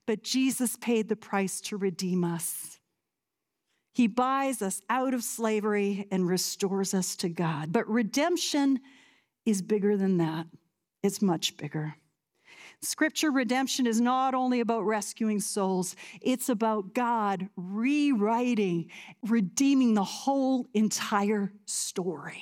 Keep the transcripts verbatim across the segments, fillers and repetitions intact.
but Jesus paid the price to redeem us. He buys us out of slavery and restores us to God. But redemption is bigger than that. It's much bigger. Scripture redemption is not only about rescuing souls, it's about God rewriting, redeeming the whole entire story.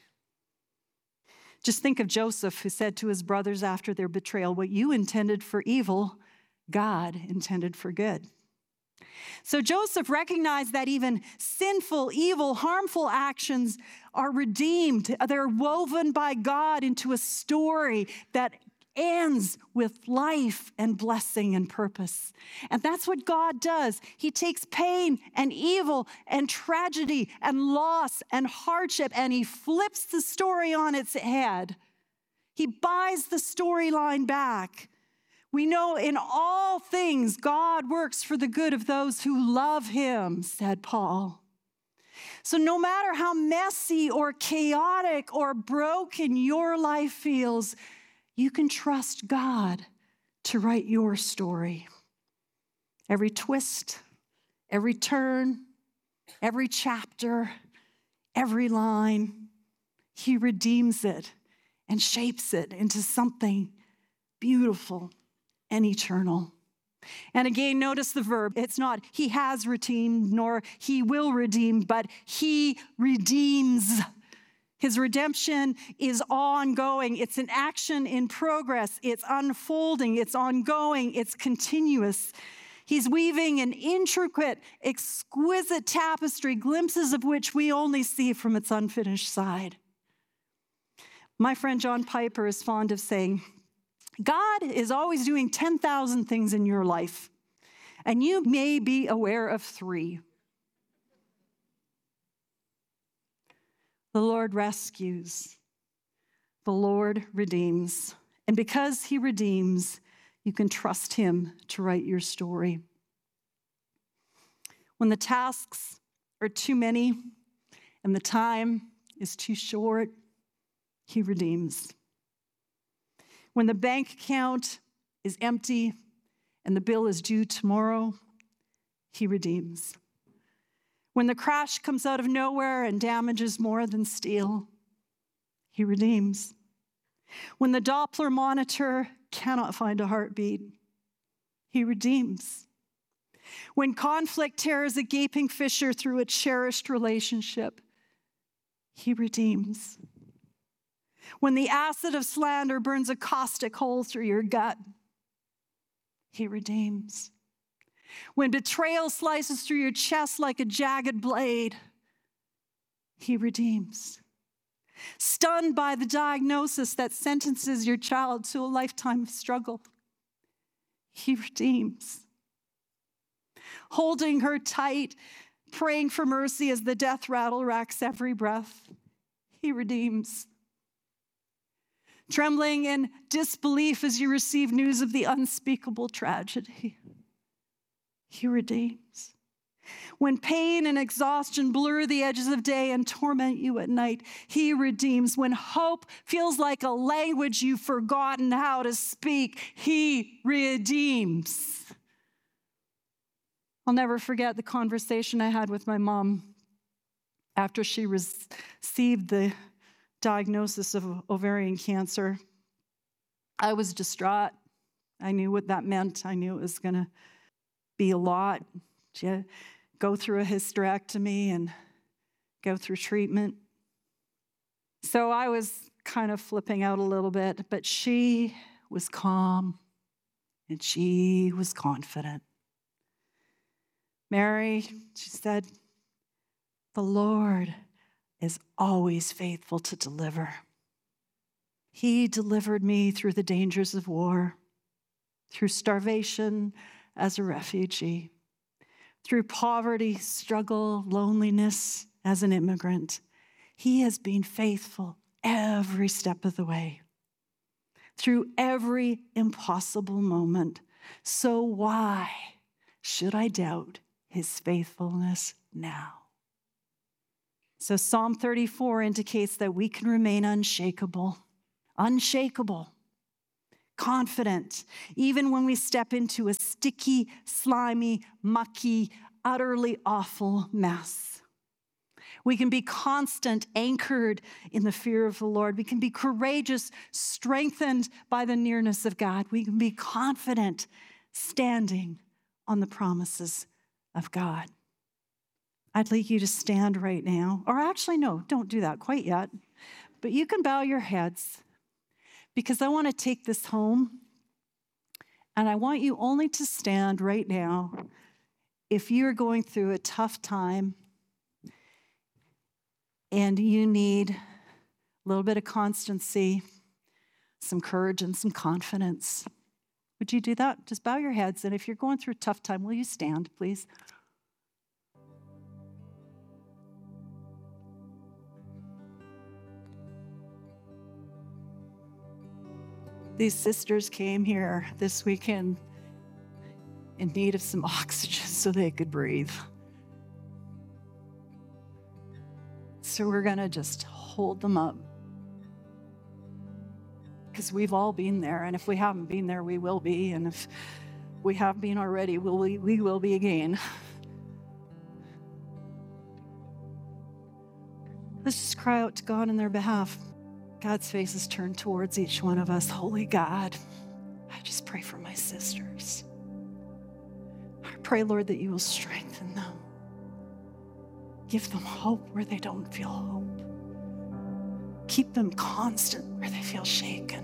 Just think of Joseph, who said to his brothers after their betrayal, "What you intended for evil, God intended for good." So Joseph recognized that even sinful, evil, harmful actions are redeemed. They're woven by God into a story that ends with life and blessing and purpose. And that's what God does. He takes pain and evil and tragedy and loss and hardship, and he flips the story on its head. He buys the storyline back. We know in all things God works for the good of those who love him, said Paul. So no matter how messy or chaotic or broken your life feels, you can trust God to write your story. Every twist, every turn, every chapter, every line, he redeems it and shapes it into something beautiful and eternal. And again, notice the verb. It's not he has redeemed nor he will redeem, but he redeems. His redemption is ongoing. It's an action in progress. It's unfolding. It's ongoing. It's continuous. He's weaving an intricate, exquisite tapestry, glimpses of which we only see from its unfinished side. My friend John Piper is fond of saying, God is always doing ten thousand things in your life, and you may be aware of three. The Lord rescues. The Lord redeems. And because he redeems, you can trust him to write your story. When the tasks are too many and the time is too short, he redeems. When the bank account is empty and the bill is due tomorrow, he redeems. When the crash comes out of nowhere and damages more than steel, he redeems. When the Doppler monitor cannot find a heartbeat, he redeems. When conflict tears a gaping fissure through a cherished relationship, he redeems. When the acid of slander burns a caustic hole through your gut, he redeems. When betrayal slices through your chest like a jagged blade, he redeems. Stunned by the diagnosis that sentences your child to a lifetime of struggle, he redeems. Holding her tight, praying for mercy as the death rattle racks every breath, he redeems. Trembling in disbelief as you receive news of the unspeakable tragedy, he redeems. When pain and exhaustion blur the edges of day and torment you at night, he redeems. When hope feels like a language you've forgotten how to speak, he redeems. I'll never forget the conversation I had with my mom after she received the diagnosis of ovarian cancer. I was distraught. I knew what that meant. I knew it was going to be a lot. She had to go through a hysterectomy and go through treatment. So I was kind of flipping out a little bit, but she was calm and she was confident. Mary, she said, the Lord is always faithful to deliver. He delivered me through the dangers of war, through starvation as a refugee, through poverty, struggle, loneliness as an immigrant. He has been faithful every step of the way, through every impossible moment. So why should I doubt his faithfulness now? So Psalm thirty-four indicates that we can remain unshakable, unshakable, confident, even when we step into a sticky, slimy, mucky, utterly awful mess. We can be constant, anchored in the fear of the Lord. We can be courageous, strengthened by the nearness of God. We can be confident, standing on the promises of God. I'd like you to stand right now. Or actually, no, don't do that quite yet. But you can bow your heads, because I want to take this home, and I want you only to stand right now if you're going through a tough time and you need a little bit of constancy, some courage, and some confidence. Would you do that? Just bow your heads, and if you're going through a tough time, will you stand, please? These sisters came here this weekend in need of some oxygen so they could breathe. So we're going to just hold them up, because we've all been there, and if we haven't been there, we will be, and if we have been already, we'll, we, we will be again. Let's just cry out to God in their behalf. God's face is turned towards each one of us. Holy God, I just pray for my sisters. I pray, Lord, that you will strengthen them. Give them hope where they don't feel hope. Keep them constant where they feel shaken.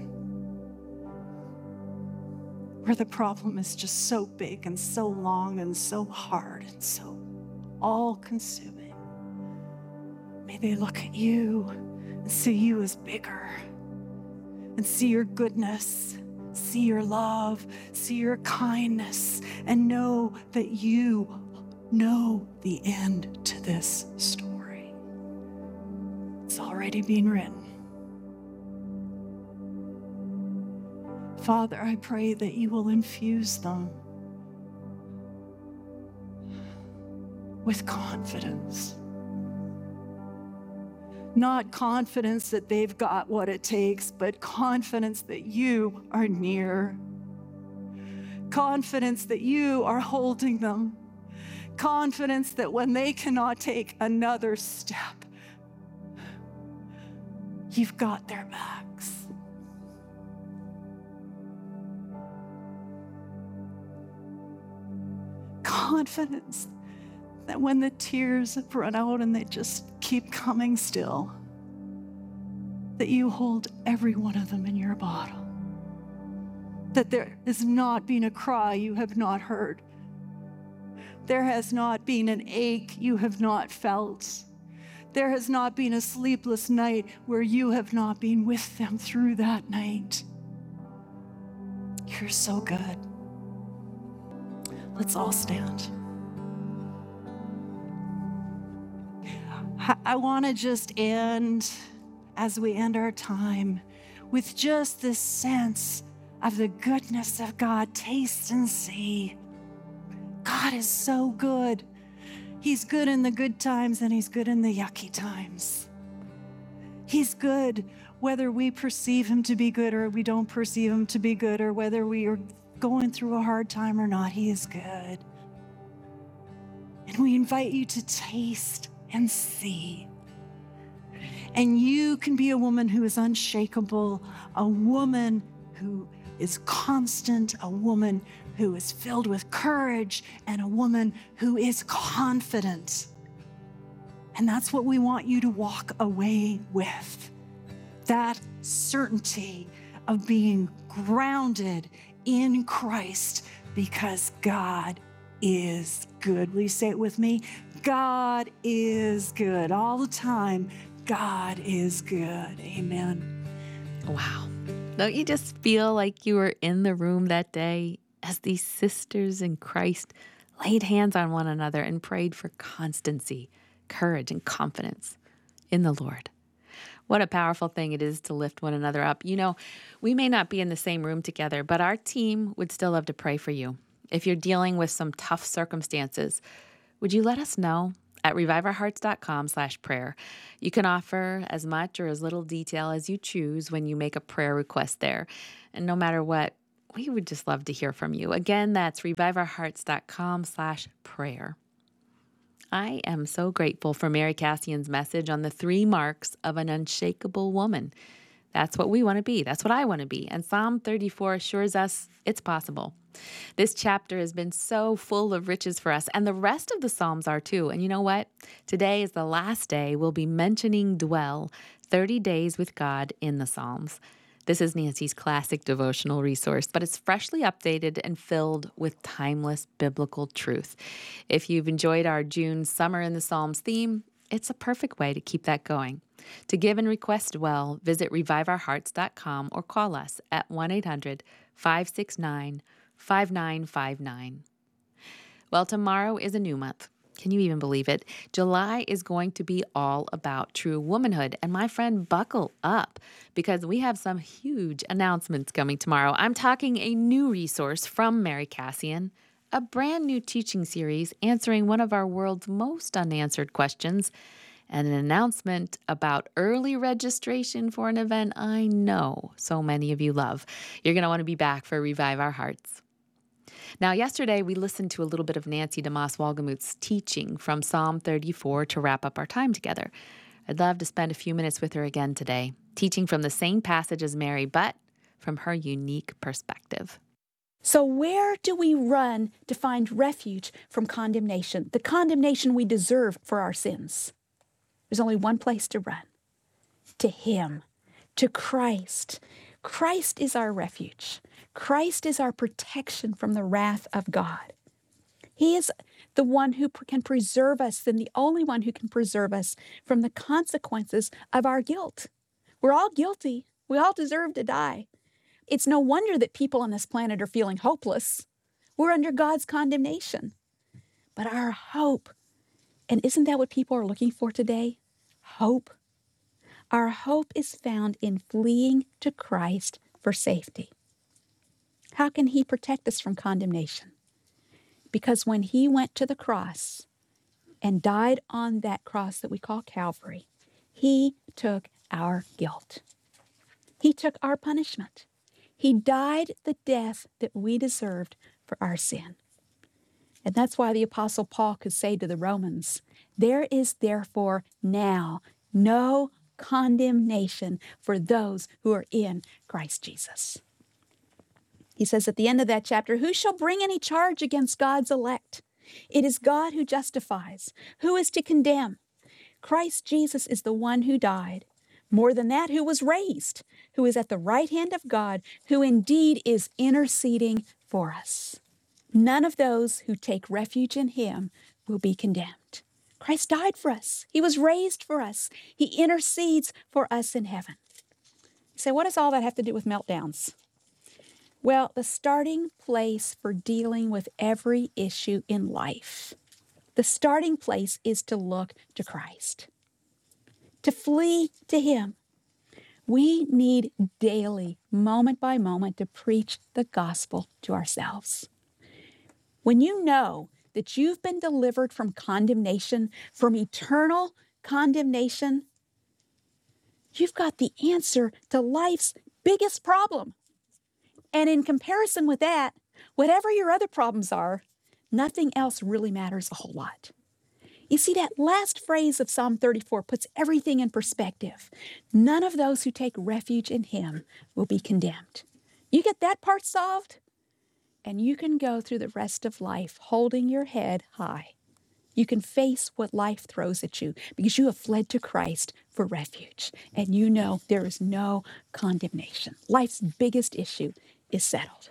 Where the problem is just so big and so long and so hard and so all-consuming. May they look at you and see you as bigger, and see your goodness, see your love, see your kindness, and know that you know the end to this story. It's already been written. Father, I pray that you will infuse them with confidence. Not confidence that they've got what it takes, but confidence that you are near. Confidence that you are holding them. Confidence that when they cannot take another step, you've got their backs. Confidence that when the tears have run out and they just keep coming still, that you hold every one of them in your bottle. That there has not been a cry you have not heard. There has not been an ache you have not felt. There has not been a sleepless night where you have not been with them through that night. You're so good. Let's all stand. I want to just end, as we end our time, with just this sense of the goodness of God. Taste and see. God is so good. He's good in the good times, and he's good in the yucky times. He's good whether we perceive him to be good or we don't perceive him to be good, or whether we are going through a hard time or not. He is good. And we invite you to taste and see. And you can be a woman who is unshakable, a woman who is constant, a woman who is filled with courage, and a woman who is confident. And that's what we want you to walk away with. That certainty of being grounded in Christ, because God is good. Will you say it with me? God is good. All the time, God is good. Amen. Wow. Don't you just feel like you were in the room that day as these sisters in Christ laid hands on one another and prayed for constancy, courage, and confidence in the Lord? What a powerful thing it is to lift one another up. You know, we may not be in the same room together, but our team would still love to pray for you. If you're dealing with some tough circumstances, would you let us know? at reviveourhearts.com slash prayer. You can offer as much or as little detail as you choose when you make a prayer request there. And no matter what, we would just love to hear from you. Again, that's reviveourhearts.com slash prayer. I am so grateful for Mary Cassian's message on the three marks of an unshakable woman. That's what we want to be. That's what I want to be. And Psalm thirty-four assures us it's possible. This chapter has been so full of riches for us, and the rest of the Psalms are too. And you know what? Today is the last day we'll be mentioning Dwell, thirty days with God in the Psalms. This is Nancy's classic devotional resource, but it's freshly updated and filled with timeless biblical truth. If you've enjoyed our June Summer in the Psalms theme, it's a perfect way to keep that going. To give and request Dwell, visit revive our hearts dot com or call us at one eight hundred five six nine five nine five nine. Well, tomorrow is a new month. Can you even believe it? July is going to be all about true womanhood. And my friend, buckle up because we have some huge announcements coming tomorrow. I'm talking a new resource from Mary Cassian, a brand new teaching series answering one of our world's most unanswered questions, and an announcement about early registration for an event I know so many of you love. You're going to want to be back for Revive Our Hearts. Now, yesterday we listened to a little bit of Nancy DeMoss Wolgemuth's teaching from Psalm thirty-four to wrap up our time together. I'd love to spend a few minutes with her again today, teaching from the same passage as Mary, but from her unique perspective. So where do we run to find refuge from condemnation, the condemnation we deserve for our sins? There's only one place to run, to Him, to Christ. Christ is our refuge. Christ is our protection from the wrath of God. He is the one who can preserve us, and the only one who can preserve us from the consequences of our guilt. We're all guilty. We all deserve to die. It's no wonder that people on this planet are feeling hopeless. We're under God's condemnation. But our hope, and isn't that what people are looking for today? Hope. Our hope is found in fleeing to Christ for safety. How can He protect us from condemnation? Because when He went to the cross and died on that cross that we call Calvary, He took our guilt. He took our punishment. He died the death that we deserved for our sin. And that's why the Apostle Paul could say to the Romans, "There is therefore now no condemnation for those who are in Christ Jesus." He says at the end of that chapter, "Who shall bring any charge against God's elect? It is God who justifies. Who is to condemn? Christ Jesus is the one who died. More than that, who was raised, who is at the right hand of God, who indeed is interceding for us. None of those who take refuge in Him will be condemned." Christ died for us. He was raised for us. He intercedes for us in heaven. You say, what does all that have to do with meltdowns? Well, the starting place for dealing with every issue in life, the starting place is to look to Christ, to flee to Him. We need daily, moment by moment, to preach the gospel to ourselves. When you know that you've been delivered from condemnation, from eternal condemnation, you've got the answer to life's biggest problem. And in comparison with that, whatever your other problems are, nothing else really matters a whole lot. You see, that last phrase of Psalm thirty-four puts everything in perspective. None of those who take refuge in Him will be condemned. You get that part solved, and you can go through the rest of life holding your head high. You can face what life throws at you because you have fled to Christ for refuge, and you know there is no condemnation. Life's biggest issue is settled.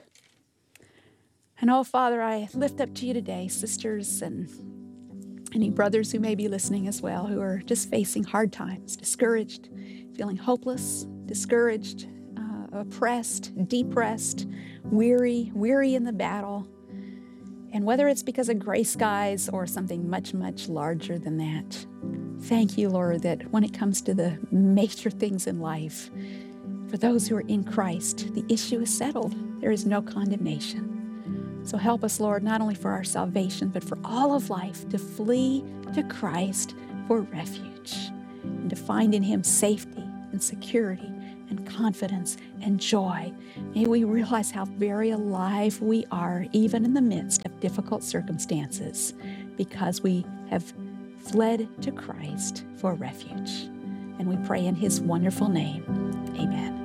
And oh, Father, I lift up to you today, sisters and any brothers who may be listening as well, who are just facing hard times, discouraged, feeling hopeless, discouraged, uh, oppressed, depressed, weary, weary in the battle. And whether it's because of gray skies or something much, much larger than that, thank you, Lord, that when it comes to the major things in life, for those who are in Christ, the issue is settled. There is no condemnation. So help us, Lord, not only for our salvation, but for all of life, to flee to Christ for refuge and to find in him safety and security and confidence and joy. May we realize how very alive we are, even in the midst of difficult circumstances, because we have fled to Christ for refuge. And we pray in his wonderful name. Amen.